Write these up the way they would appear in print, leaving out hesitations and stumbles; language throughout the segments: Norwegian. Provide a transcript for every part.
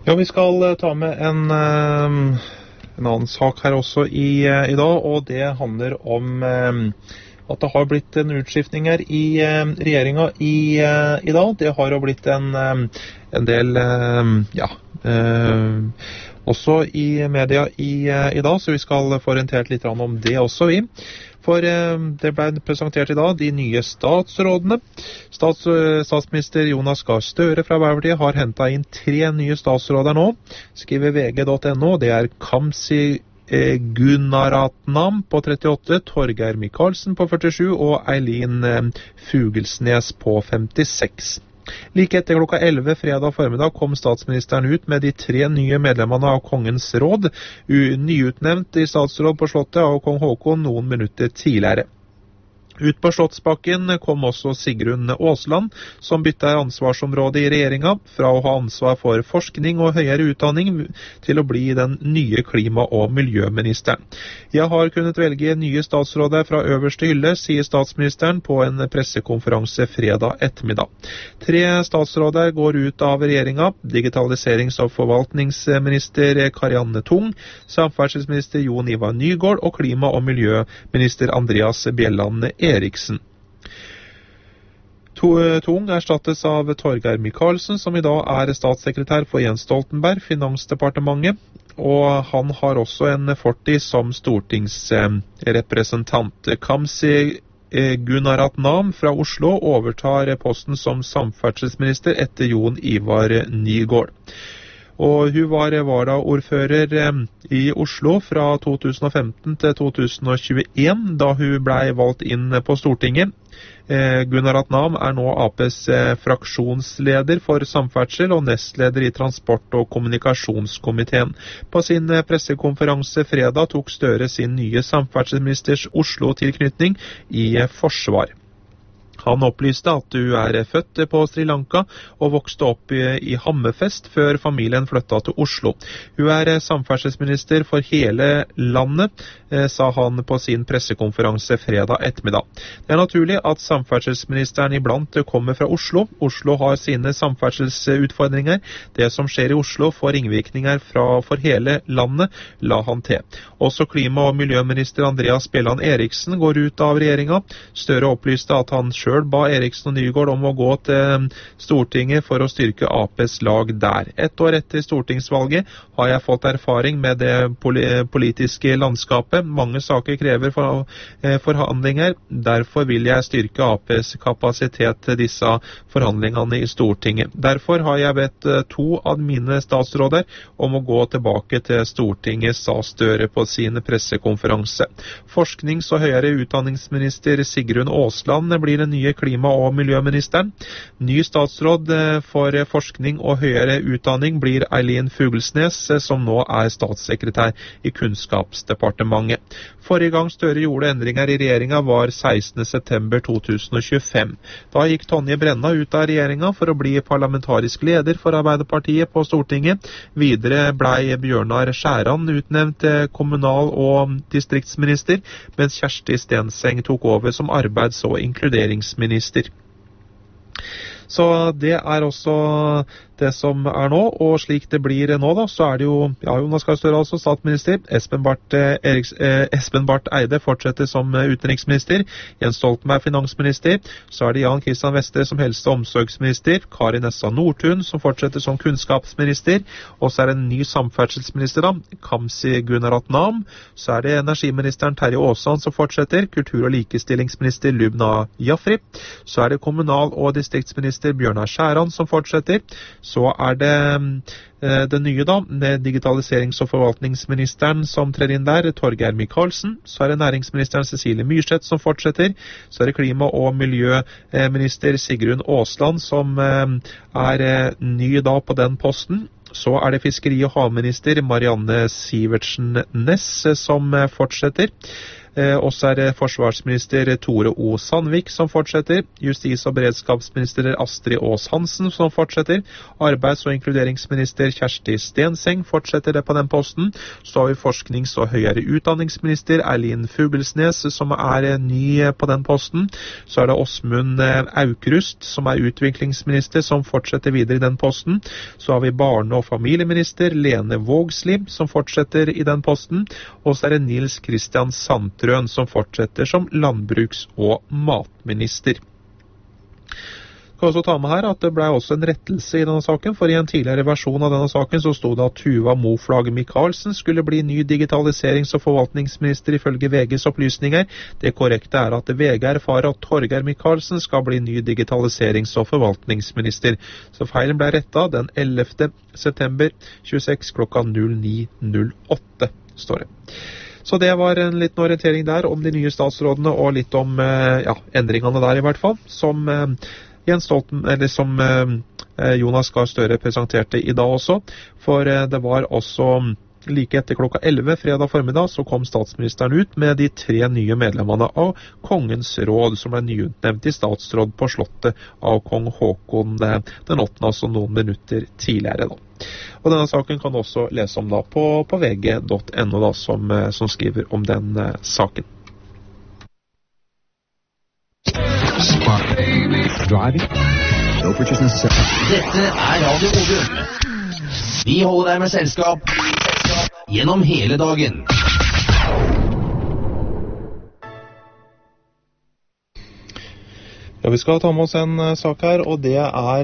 Ja, vi skal ta med en annen sak her også i dag, og det handler om at det har blitt en utskiftning her i regjeringen i dag. Det har jo blitt en del, også i media i dag, så vi skal få orientert litt om det også, vi. For det ble presentert i dag de nye statsrådene. Statsminister Jonas Gahr Støre fra Arbeiderpartiet har hentet inn 3 nye statsråder nå, skriver VG.no. Det er Kamzy Gunaratnam på 38, Torgeir Micaelsen på 47 og Eileen Fuglesnes på 56. Like etter klokka 11 fredag formiddag kom statsministeren ut med de 3 nye medlemmene av Kongens råd, nyutnevnt i statsråd på Slottet av kong Haakon noen minutter tidligere. Ut på Slottsbakken kom også Sigrun Aasland, som bytter ansvarsområde i regjeringen, fra å ha ansvar for forskning og høyere utdanning til å bli den nye klima- og miljøministeren. Jeg har kunnet velge nye statsråder fra øverste hylle, sier statsministeren på en pressekonferanse fredag ettermiddag. 3 statsråder går ut av regjeringen: digitaliserings- og forvaltningsminister Karianne Tung, samferdselsminister Jon Ivar Nygård og klima- og miljøminister Andreas Bjelland Eriksen. Tung erstattes av Torgeir Micaelsen, som i dag er statssekretær for Jens Stoltenberg, Finansdepartementet, og han har også en fortid som stortingsrepresentant. Kamzy Gunaratnam fra Oslo overtar posten som samferdselsminister etter Jon Ivar Nygård. Og hun var varaordfører i Oslo fra 2015 til 2021, da hun ble valgt inn på Stortinget. Gunaratnam er nå Aps fraksjonsleder for samferdsel og nestleder i transport- og kommunikasjonskomiteen. På sin pressekonferanse fredag tok Støre sin nye samferdselsministers Oslo-tilknytning i forsvar. Han opplyste at hun er født på Sri Lanka og vokste opp i Hammerfest før familien flyttet til Oslo. Hun er samferdselsminister for hele landet, sa han på sin pressekonferanse fredag ettermiddag. Det er naturlig at samferdselsministeren iblant kommer fra Oslo. Oslo har sine samferdselsutfordringer. Det som skjer i Oslo får ringvirkninger for hele landet, la han til. Også klima- og miljøminister Andreas Bjelland Eriksen går ut av regjeringen. Støre opplyste at han selv ba Eriksen og Nygård om å gå til Stortinget for å styrke Aps lag der. 1 år etter stortingsvalget har jeg fått erfaring med det politiske landskapet. Mange saker krever forhandlinger. Derfor vil jeg styrke Aps kapasitet til disse forhandlingene i Stortinget. Derfor har jeg bedt 2 av mine statsråder om å gå tilbake til Stortinget, sa Støre på sin pressekonferanse. Forsknings- og høyere utdanningsminister Sigrun Aasland blir den nye klima- og miljøministeren. Ny statsråd for forskning og høyere utdanning blir Eileen Fuglesnes, som nå er statssekretær i Kunnskapsdepartementet. Forrige gang Støre gjorde endringer i regjeringen var 16. september 2025. Da gikk Tonje Brenna ut av regjeringen for å bli parlamentarisk leder for Arbeiderpartiet på Stortinget. Videre ble Bjørnar Skjæran utnevnt kommunal- og distriktsminister, mens Kjersti Stenseng tok over som arbeids- og inkluderingsminister. Så det er også det som er nå, og slik det blir nå da, så er det jo, Jonas Gahr Støre altså statsminister, Espen Barth Eide fortsetter som utenriksminister, Jens Stoltenberg finansminister, så er det Jan Christian Vestre som helse- og omsorgsminister, Kari Nessa Nordtun som fortsetter som kunnskapsminister, og så er det en ny samferdselsminister da, Kamzy Gunaratnam, så er det energiministeren Terje Aasland som fortsetter, kultur- og likestillingsminister Lubna Jafri, så er det kommunal- og distriktsminister Bjørnar Skjæran som fortsetter. Så er det nye da, det digitaliserings- og forvaltningsministeren som trer inn der, Torgeir Micaelsen. Så er det næringsministeren Cecilie Myrseth som fortsetter. Så er det klima- og miljøminister Sigrun Aasland som er ny da på den posten. Så er det fiskeri- og havminister Marianne Sivertsen Næss som fortsetter. Også det forsvarsminister Tore O. Sandvik som fortsetter, justis- og beredskapsminister Astrid Aas Hansen som fortsetter, arbeids- og inkluderingsminister Kjersti Stenseng fortsetter det på den posten. Så har vi forsknings- og høyere utdanningsminister Erlin Fuglesnes som ny på den posten. Så det Åsmund Aukrust som utviklingsminister som fortsetter videre i den posten. Så har vi barne- og familieminister Lene Vågslid som fortsetter i den posten. Og så det Nils Kristian Sandtrøen som fortsetter som landbruks- og matminister. Jeg kan også ta med her at det ble også en rettelse i denne saken, for i en tidligere versjon av denne saken så stod det at Tuva Moflag Michaelsen skulle bli ny digitaliserings- og forvaltningsminister ifølge VGs opplysninger. Det korrekte at VG erfarer at Torgeir Michaelsen skal bli ny digitaliserings- og forvaltningsminister. Så feilen ble rettet den 11. september 26 klokka 09:08, står det. Så det var en liten orientering der om de nye statsrådene og litt om endringene der i hvert fall, som Jonas Gahr Støre presenterte i dag også, for det var også like etter klokka 11 fredag formiddag så kom statsministeren ut med de 3 nye medlemmene av Kongens råd som ble nyutnevnt i statsråd på slottet av kong Håkon den 8., altså noen minutter tidligere da. Og denne saken kan du også lese om da på vg.no da, som skriver om den saken. Dette Radio Odin. Vi holder deg med selskap gjennom hele dagen. Ja, vi skal ta med oss en sak her, og det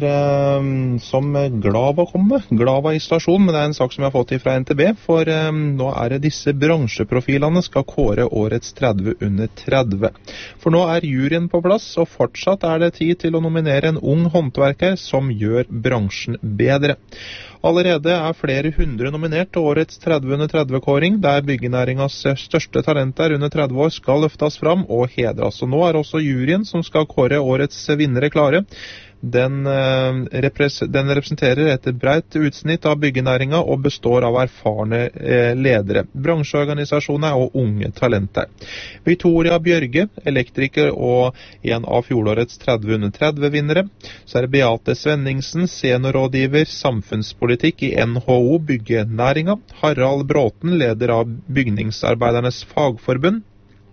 som Glava kommer med. Glava isolasjon, men det en sak som jeg har fått fra NTB, for nå det disse bransjeprofilene skal kåre årets 30 under 30. For nå juryen på plass, og fortsatt det tid til å nominere en ung håndverker som gjør bransjen bedre. Allerede flere hundre nominert til årets 30 under 30-kåring, der byggenæringens største talenter under 30 år skal løftes fram og hedres. Og nå også juryen som skal kåre årets vinnere klare. Den representerer et bredt utsnitt av byggenæringen og består av erfarne ledere, bransjeorganisasjoner og unge talenter. Victoria Bjørge, elektriker og en av fjorårets 30 under 30-vinnere. Så det Beate Svenningsen, seniorrådgiver samfunnspolitikk i NHO Byggenæringen. Harald Bråten, leder av Bygningsarbeidernes fagforbund.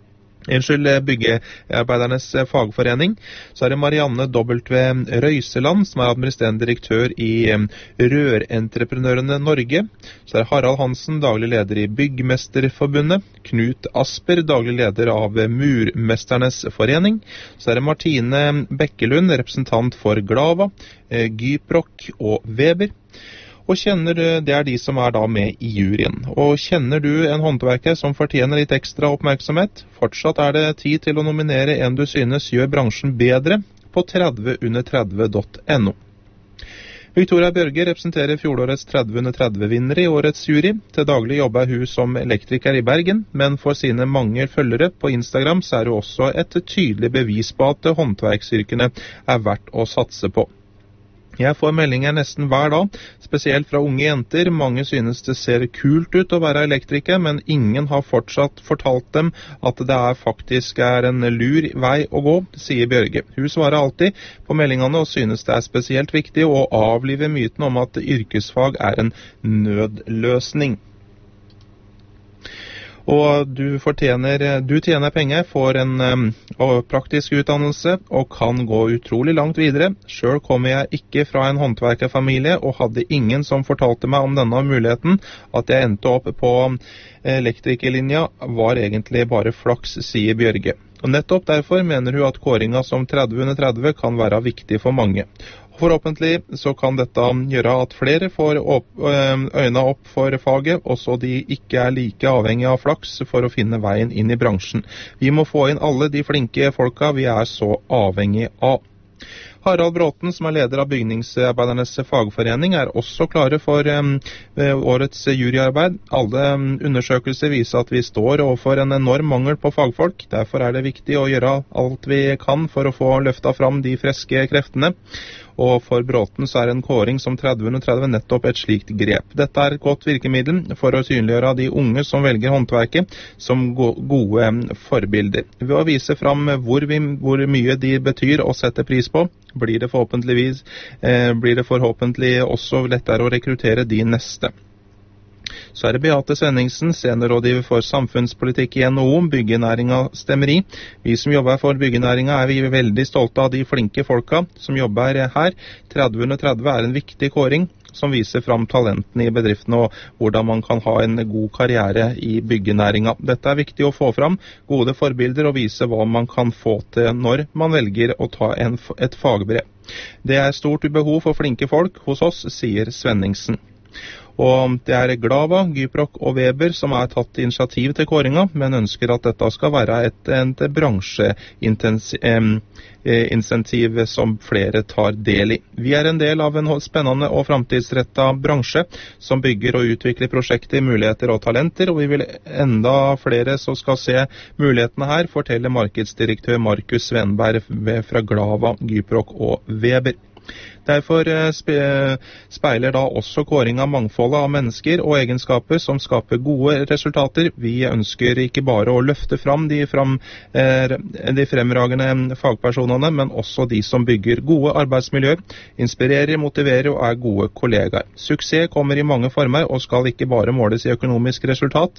Byggearbeidernes fagforening. Så det Marianne W. Røiseland, som administrerende direktør i Rørentreprenørene Norge. Så Harald Hansen, daglig leder i Byggmesterforbundet. Knut Asper, daglig leder av Murmesternes forening. Så det Martine Bekkelund, representant for Glava, Gyprock og Weber. Og kjenner du, det de som da med i juryen. Og kjenner du en håndverker som fortjener litt ekstra oppmerksomhet? Fortsatt det tid til å nominere en du synes gjør bransjen bedre på 30under30.no. Victoria Bjørge representerer fjorårets 30 under 30-vinnere i årets jury. Til daglig jobber hun som elektriker i Bergen, men for sine mange følgere på Instagram så hun også et tydelig bevis på at håndverksyrkene verdt å satse på. Jeg får meldinger nesten hver dag, spesielt fra unge jenter. Mange synes det ser kult ut å være elektriker, men ingen har fortsatt fortalt dem at det faktisk en lur vei å gå, sier Bjørge. Hun svarer alltid på meldingene og synes det spesielt viktig å avlive myten om at yrkesfag en nødløsning. Og du tjener penger, får en praktisk utdannelse og kan gå utrolig langt videre. Selv kommer jeg ikke fra en håndverkerfamilie og hadde ingen som fortalte meg om denne muligheten. At jeg endte opp på elektrikerlinja var egentlig bare flaks, sier Bjørge. Og nettopp derfor mener hun at kåringen som 30 under 30 kan være viktig for mange. Forhåpentlig så kan dette gjøre at flere får øynene opp for faget, og så de ikke like avhengige av flaks for å finne veien inn i bransjen. Vi må få inn alle de flinke folka vi så avhengige av. Harald Bråten, som leder av Bygningsarbeidernes fagforening, også klare for årets juryarbeid. Alle undersøkelser viser at vi står overfor en enorm mangel på fagfolk. Derfor det viktig å gjøre alt vi kan for å få løftet fram de friske kreftene. og for Bråten så en kåring som 30 under 30 nettopp et slikt grep. Dette et godt virkemiddel for å synliggjøre de unge som velger håndverket som gode forbilder. Ved å vise fram hvor mye de betyr og setter pris på, blir det forhåpentlig også lettere å rekruttere de neste. Så det Beate Svenningsen, seniorrådgiver for samfunnspolitikk i NHO, byggenæringa stemmer i. Vi som jobber for byggenæringa vi veldig stolte av de flinke folka som jobber her. 30 under 30 en viktig kåring som viser fram talentene i bedriftene og hvordan man kan ha en god karriere i byggenæringa. Dette viktig å få fram gode forbilder og vise hva man kan få til når man velger å ta et fagbrev. Det stort behov for flinke folk hos oss, sier Svenningsen. Og det Glava, Gyproc og Weber som tatt initiativ til kåringa, men ønsker at dette skal være et bransjeinsentiv som flere tar del i. Vi en del av en spennende og framtidsrettet bransje som bygger og utvikler prosjekter, muligheter og talenter, og vi vil enda flere som skal se mulighetene her, forteller markedsdirektør Markus Svenberg fra Glava, Gyproc og Weber. Derfor speiler da også kåringa mangfoldet av mennesker og egenskaper som skaper gode resultater. Vi ønsker ikke bare å løfte fram de fremragende fagpersonene, men også de som bygger gode arbeidsmiljøer, inspirerer, motiverer og gode kollegaer. Suksess kommer i mange former og skal ikke bare måles i økonomiske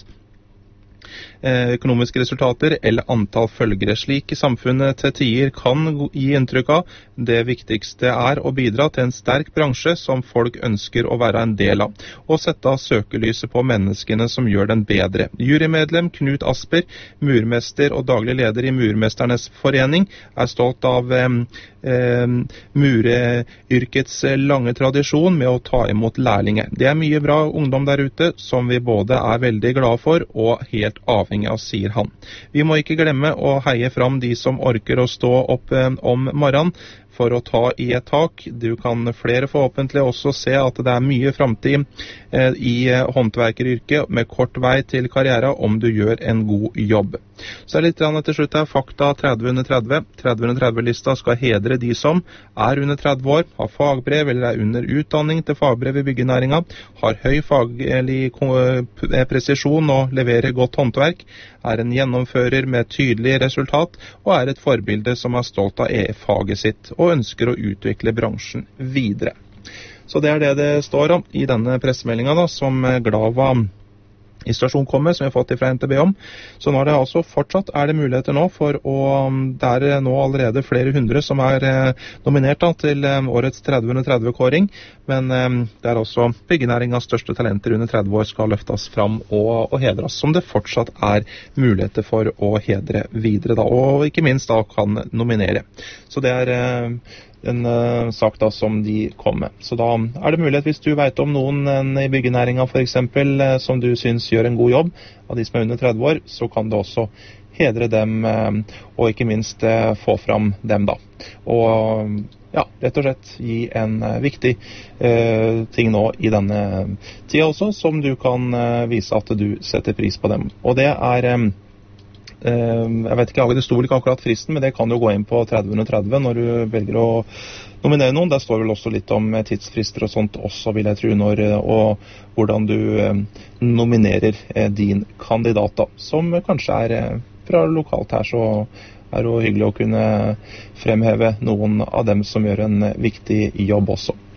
resultater eller antall følgere. Slik samfunnet til tider kan gi inntrykk av. Det viktigste å bidra til en sterk bransje som folk ønsker å være en del av, og sette søkelyset på menneskene som gjør den bedre. Jurymedlem Knut Asper, murmester og daglig leder i Murmesternes forening, stolt av mureryrkets lange tradisjon med å ta imot lærlinger. Det mye bra ungdom der ute som vi både veldig glad for og helt avhengig av, sier han. Vi må ikke glemme å heie fram de som orker å stå opp om morgenen for å ta i et tak. Du kan flere forhåpentlig også se at det mye fremtid i håndverkeryrket med kort vei til karriere om du gjør en god jobb. Så litt til slutt fakta 30 under 30. 30 under 30-lista skal hedre de som under 30 år, har fagbrev eller under utdanning til fagbrev i byggenæringa, har høy faglig presisjon og leverer godt håndverk, en gjennomfører med tydelig resultat og et forbilde som stolt av faget sitt og ønsker å utvikle bransjen videre. Så det det står om i denne pressemeldingen som Glava i stasjon kommer, som vi har fått fra NTB om. Så nå det altså fortsatt det muligheter nå for det nå allerede flere hundre som nominert til årets 30 under 30-kåring, men det også byggenæringens største talenter under 30 år skal løftes fram og hedres, som det fortsatt muligheter for å hedre videre da, og ikke minst da kan nominere. Så det en sak da som de kom med. Så da det mulighet, hvis du vet om noen i byggenæringa for eksempel, som du synes gjør en god jobb, av de som under 30 år, så kan det også hedre dem, og ikke minst få fram dem da. Og ja, rett og slett gi en viktig ting nå i denne tida også, som du kan vise at du setter pris på dem. Og det jeg vet ikke, det sto vel ikke akkurat fristen, men det kan jo gå inn på 30 under 30 når du velger å nominere noen. Der står vel også litt om tidsfrister og sånt også, vil jeg tro, og hvordan du nominerer din kandidat da, som kanskje fra lokalt her, så det jo hyggelig å kunne fremheve noen av dem som gjør en viktig jobb også.